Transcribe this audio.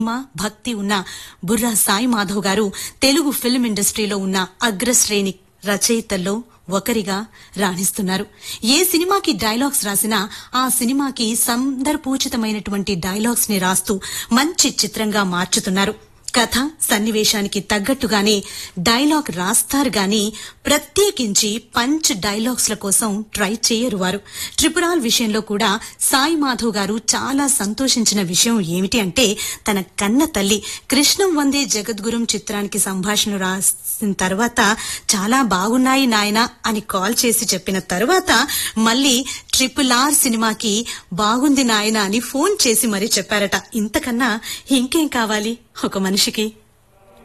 భక్తి ఉన్న బుర్రా సాయి మాధవ్ గారు తెలుగు ఫిల్మ్ ఇండస్ట్రీలో ఉన్న అగ్రశ్రేణి రచయితల్లో ఒకరిగా రాణిస్తున్నారు. ఏ సినిమాకి డైలాగ్స్ రాసినా ఆ సినిమాకి సందర్భోచితమైనటువంటి డైలాగ్స్ ని రాస్తూ మంచి చిత్రంగా మార్చుతున్నారు. కథ సన్నివేశానికి తగ్గట్టుగానే డైలాగ్ రాస్తారు గాని ప్రత్యేకించి పంచ్ డైలాగ్స్ ల కోసం ట్రై చేయరు వారు. ట్రిపురాల్ విషయంలో కూడా సాయి మాధవ్ గారు చాలా సంతోషించిన విషయం ఏమిటి అంటే, తన కన్న తల్లి కృష్ణం వందే జగద్గురుం చిత్రానికి సంభాషణ రాసిన తర్వాత చాలా బాగున్నాయి నాయనా అని కాల్ చేసి చెప్పిన తర్వాత మళ్ళీ RRR సినిమాకి బాగుంది నాయనా అని ఫోన్ చేసి మరీ చెప్పారట. ఇంతకన్నా ఇంకేం కావాలి ఒక మనిషికి?